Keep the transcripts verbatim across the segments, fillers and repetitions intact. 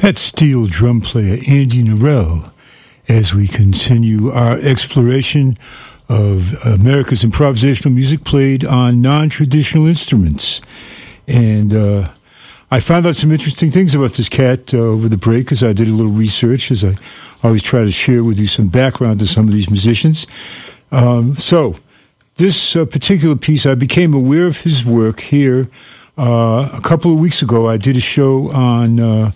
That steel drum player Andy Narell, as we continue our exploration of America's improvisational music played on non-traditional instruments. And uh, I found out some interesting things about this cat uh, over the break as I did a little research, as I always try to share with you some background to some of these musicians. Um, so, this uh, particular piece, I became aware of his work here uh, a couple of weeks ago. I did a show on uh,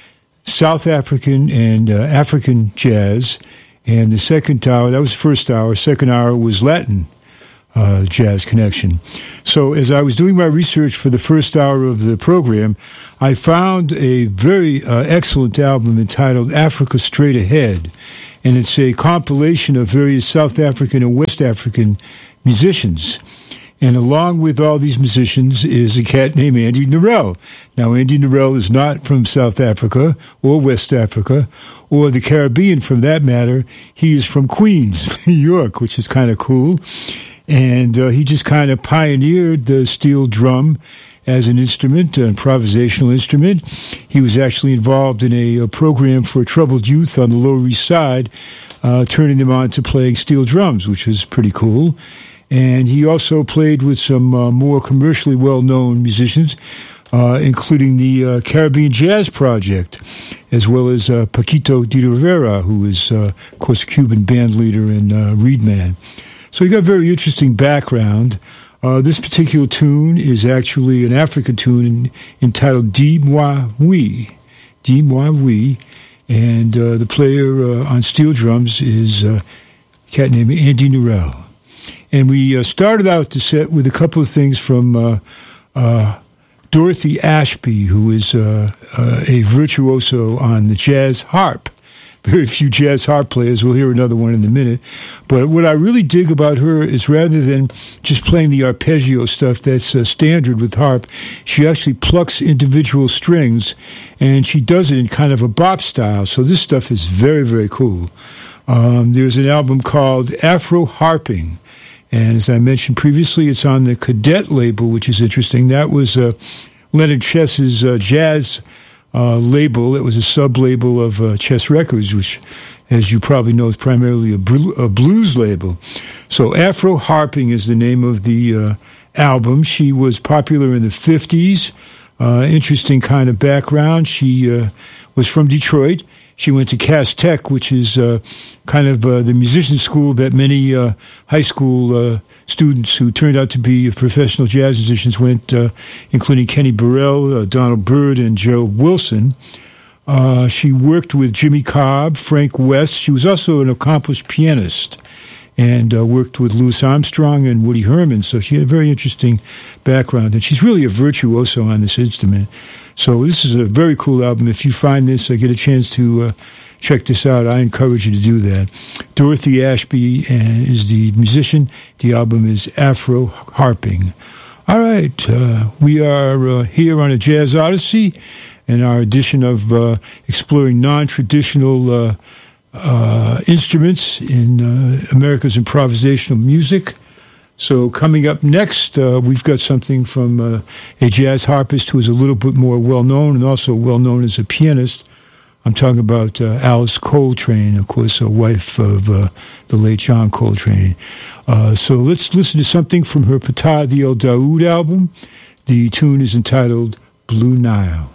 South African and uh, African jazz, and the second hour, that was the first hour, second hour was Latin uh, jazz connection. So as I was doing my research for the first hour of the program, I found a very uh, excellent album entitled Africa Straight Ahead, and it's a compilation of various South African and West African musicians. And along with all these musicians is a cat named Andy Narell. Now, Andy Narell is not from South Africa or West Africa or the Caribbean, for that matter. He is from Queens, New York, which is kind of cool. And uh, he just kind of pioneered the steel drum as an instrument, an improvisational instrument. He was actually involved in a, a program for troubled youth on the Lower East Side, uh, turning them on to playing steel drums, which was pretty cool. And he also played with some uh, more commercially well-known musicians, uh, including the uh, Caribbean Jazz Project, as well as uh, Paquito de Rivera, who is, uh, of course, a Cuban band leader and uh, reed man. So he got a very interesting background. Uh, this particular tune is actually an African tune in, entitled Dis-moi Oui, Dis-moi Oui, and uh, the player uh, on steel drums is uh, a cat named Andy Narell. And we uh, started out the set with a couple of things from uh, uh, Dorothy Ashby, who is uh, uh, a virtuoso on the jazz harp. Very few jazz harp players. We'll hear another one in a minute. But what I really dig about her is rather than just playing the arpeggio stuff that's uh, standard with harp, she actually plucks individual strings, and she does it in kind of a bop style. So this stuff is very, very cool. Um, there's an album called Afro Harping. And as I mentioned previously, it's on the Cadet label, which is interesting. That was uh, Leonard Chess's uh, jazz uh, label. It was a sub-label of uh, Chess Records, which, as you probably know, is primarily a, bl- a blues label. So Afro Harping is the name of the uh, album. She was popular in the fifties. Uh, interesting kind of background. She uh, was from Detroit. She went to Cass Tech, which is uh, kind of uh, the musician school that many uh, high school uh, students who turned out to be professional jazz musicians went, uh, including Kenny Burrell, uh, Donald Byrd, and Joe Wilson. Uh, she worked with Jimmy Cobb, Frank West. She was also an accomplished pianist and uh, worked with Louis Armstrong and Woody Herman. So she had a very interesting background. And she's really a virtuoso on this instrument. So this is a very cool album. If you find this or get a chance to uh, check this out, I encourage you to do that. Dorothy Ashby uh, is the musician. The album is Afro Harping. All right. Uh, we are uh, here on a Jazz Odyssey in our edition of uh, exploring non-traditional uh, uh, instruments in uh, America's improvisational music. So coming up next, uh, we've got something from uh, a jazz harpist who is a little bit more well-known and also well-known as a pianist. I'm talking about uh, Alice Coltrane, of course, a wife of uh, the late John Coltrane. Uh, so let's listen to something from her Patah the El Daoud album. The tune is entitled Blue Nile.